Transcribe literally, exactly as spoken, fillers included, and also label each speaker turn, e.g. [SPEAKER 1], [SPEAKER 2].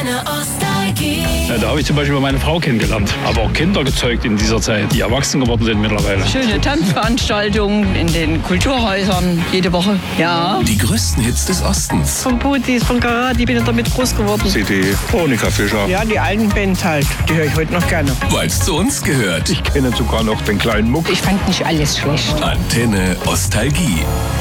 [SPEAKER 1] Ja, da habe ich zum Beispiel meine Frau kennengelernt. Aber auch Kinder gezeugt in dieser Zeit, die erwachsen geworden sind mittlerweile.
[SPEAKER 2] Schöne Tanzveranstaltungen in den Kulturhäusern jede Woche. Ja.
[SPEAKER 3] Die größten Hits des Ostens.
[SPEAKER 2] Von Booties, von Karat, ich bin ja damit groß geworden.
[SPEAKER 4] C D, Monika Fischer.
[SPEAKER 5] Ja, die alten Bands halt. Die höre ich heute noch gerne.
[SPEAKER 3] Weil es zu uns gehört.
[SPEAKER 4] Ich kenne sogar noch den kleinen Muck.
[SPEAKER 5] Ich fand nicht alles schlecht.
[SPEAKER 3] Antenne Ostalgie.